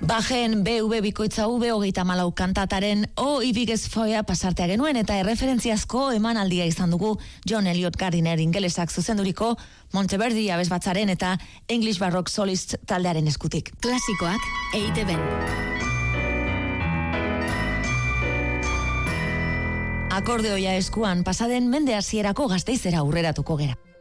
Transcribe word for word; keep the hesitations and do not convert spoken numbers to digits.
Bajen B V bikoitza V hogeita malau kantataren O Ibigez Foia pasartea genuen eta erreferentziazko emanaldia izan dugu John Elliot Gardiner ingelesak zuzenduriko Monteverdi abesbatzaren eta English Baroque Solist taldearen eskutik. Klasikoak E I Te Ben. Akordeoia eskuan pasaden mende hasierako Gasteizera aurreratuko gera.